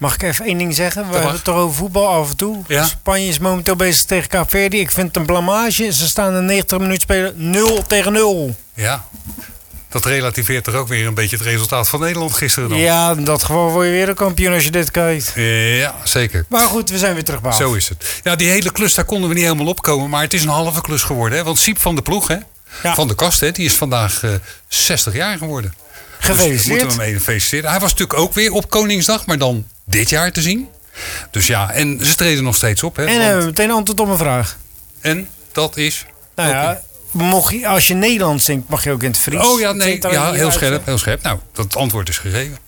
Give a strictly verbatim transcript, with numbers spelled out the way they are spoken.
Mag ik even één ding zeggen? We hebben het toch over voetbal af en toe. Ja? Spanje is momenteel bezig tegen Kaapverdi. Ik vind het een blamage. Ze staan in negentig minuten spelen nul tegen nul. Ja. Dat relativeert toch ook weer een beetje het resultaat van Nederland gisteren dan. Ja, in dat geval word je weer een kampioen als je dit kijkt. Ja, zeker. Maar goed, we zijn weer terug bij af. Zo is het. Ja, die hele klus, daar konden we niet helemaal opkomen. Maar het is een halve klus geworden. Hè? Want Siep van de Ploeg, hè? Ja. Van de Kast, hè? Die is vandaag uh, zestig jaar geworden. Gefeliciteerd. Dus moeten we hem even feliciteren. Hij was natuurlijk ook weer op Koningsdag, maar dan dit jaar te zien. Dus ja, en ze treden nog steeds op. Hè? En Want... hebben we meteen antwoord op een vraag. En dat is... Nou ja, okay. mocht je, als je Nederlands zingt, mag je ook in het Fries. Oh ja, nee, Het ja, heel uit, scherp, heel scherp. Nou, dat antwoord is gegeven.